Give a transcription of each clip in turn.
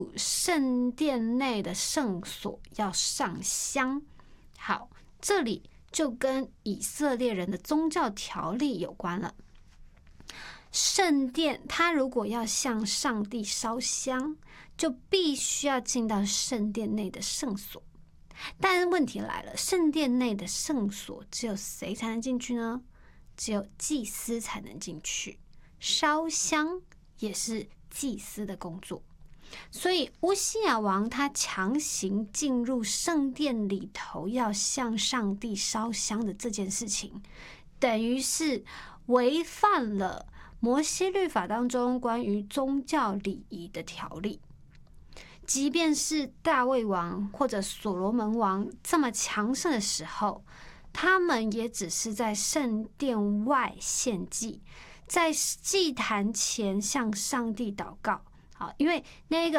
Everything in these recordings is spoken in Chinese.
圣殿内的圣所要上香。好，这里就跟以色列人的宗教条例有关了。圣殿它如果要向上帝烧香，就必须要进到圣殿内的圣所。但是问题来了，圣殿内的圣所只有谁才能进去呢？只有祭司才能进去，烧香也是祭司的工作。所以乌西雅王他强行进入圣殿里头要向上帝烧香的这件事情，等于是违反了摩西律法当中关于宗教礼仪的条例。即便是大卫王或者所罗门王这么强盛的时候，他们也只是在圣殿外献祭，在祭坛前向上帝祷告。好，因为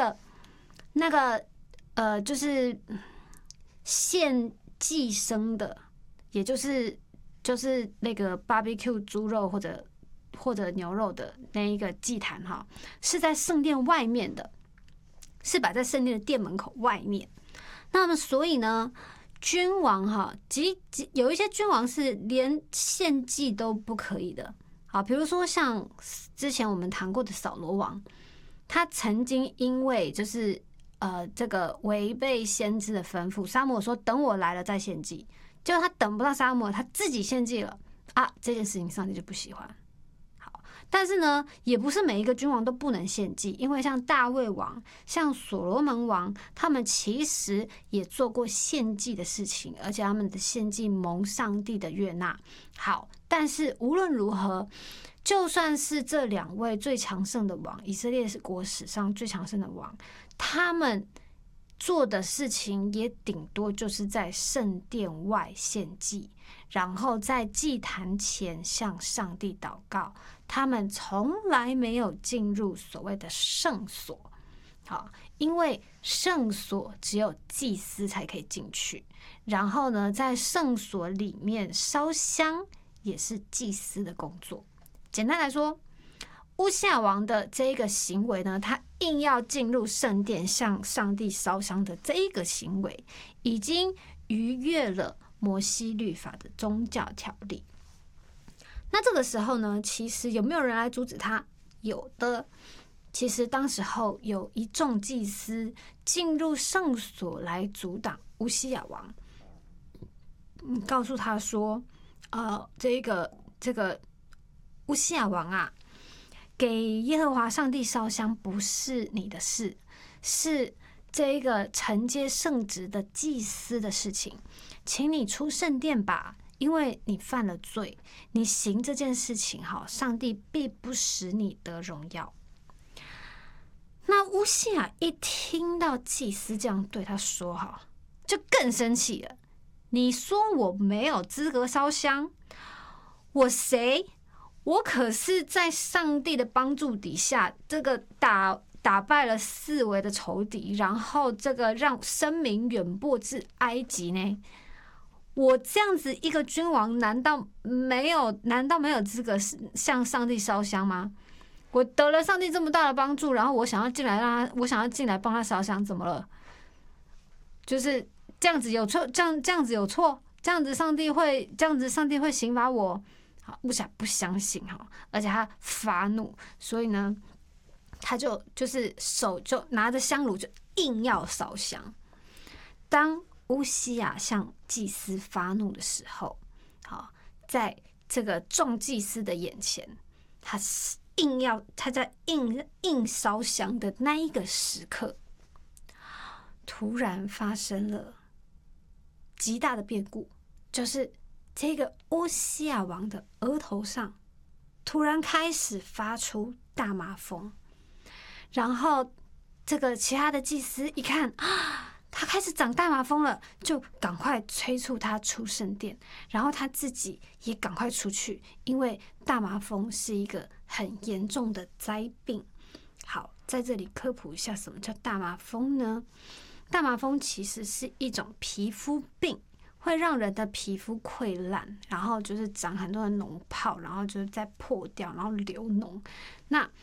就是献祭牲的，也就是那个 barbecue 猪肉或者牛肉的那一个祭坛哈，是在圣殿外面的，是摆在圣殿的殿门口外面。那么所以呢，君王哈，有一些君王是连献祭都不可以的。好，比如说像之前我们谈过的扫罗王，他曾经因为就是这个违背先知的吩咐，撒母耳说等我来了再献祭，结果他等不到撒母耳，他自己献祭了啊，这件事情上帝就不喜欢。但是呢，也不是每一个君王都不能献祭，因为像大卫王、像所罗门王，他们其实也做过献祭的事情，而且他们的献祭蒙上帝的悦纳。好，但是无论如何，就算是这两位最强盛的王，以色列国史上最强盛的王，他们做的事情也顶多就是在圣殿外献祭，然后在祭坛前向上帝祷告。他们从来没有进入所谓的圣所，好，因为圣所只有祭司才可以进去。然后呢，在圣所里面烧香也是祭司的工作。简单来说，乌西雅王的这一个行为呢，他硬要进入圣殿向上帝烧香的这一个行为，已经逾越了摩西律法的宗教条例。那这个时候呢，其实有没有人来阻止他？有的。其实当时候有一众祭司进入圣所来阻挡乌西雅王，告诉他说，这个乌西雅王啊，给耶和华上帝烧香不是你的事，是这个承接圣职的祭司的事情，请你出圣殿吧。因为你犯了罪，你行这件事情，上帝必不使你得荣耀。那乌西雅一听到祭司这样对他说，就更生气了。你说我没有资格烧香，我谁？我可是在上帝的帮助底下，这个打败了四围的仇敌，然后这个让声名远播至埃及呢？我这样子一个君王，难道没有资格向上帝烧香吗？我得了上帝这么大的帮助，然后我想要进来帮他烧香，怎么了？就是这样子有错，这样子有错，这样子上帝会刑罚我？好，乌西雅不相信哈，而且他发怒，所以呢，他就是手就拿着香炉就硬要烧香。当乌西雅向祭司发怒的时候，好，在这个众祭司的眼前，他在硬烧香的那一个时刻，突然发生了极大的变故，就是这个乌西雅王的额头上突然开始发出大麻风，然后这个其他的祭司一看啊，他开始长大麻风了，就赶快催促他出圣殿，然后他自己也赶快出去，因为大麻风是一个很严重的灾病。好，在这里科普一下，什么叫大麻风呢？大麻风其实是一种皮肤病，会让人的皮肤溃烂，然后就是长很多的脓泡，然后就是再破掉，然后流脓。那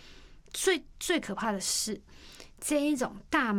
最可怕的是，这一种大麻